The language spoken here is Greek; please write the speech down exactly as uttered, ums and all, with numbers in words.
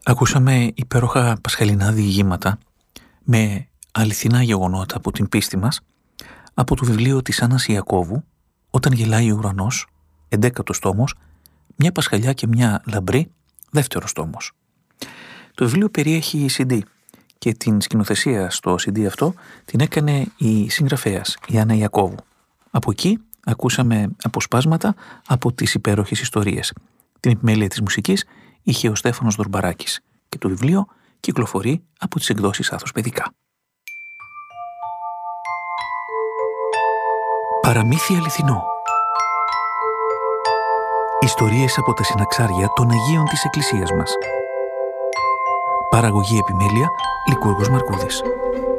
Ακούσαμε υπέροχα πασχαλινά διηγήματα με αληθινά γεγονότα από την πίστη μας από το βιβλίο της Άννας Ιακώβου «Όταν γελάει ο ουρανός», εντέκατος τόμος, μια πασχαλιά και μια λαμπρή, δεύτερος τόμος. Το βιβλίο περιέχει σι ντι και την σκηνοθεσία στο σι ντι αυτό την έκανε η συγγραφέας, η Άννα Ιακώβου. Από εκεί ακούσαμε αποσπάσματα από τις υπέροχες ιστορίες. Την επιμέλεια της μουσικής είχε ο Στέφανος Δορμπαράκης και το βιβλίο κυκλοφορεί από τις εκδόσεις Άθος Παιδικά. Παραμύθι αληθινό. Ιστορίες από τα συναξάρια των Αγίων της Εκκλησίας μας. Παραγωγή επιμέλεια Λικούργος Μαρκούδης.